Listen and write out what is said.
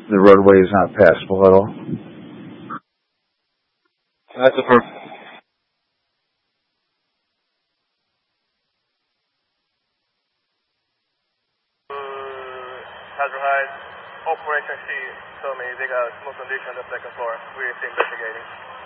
the roadway is not passable at all. That's affirmed. Hazard Heights, Operation C told me they got smoke condition on the second floor. We're investigating.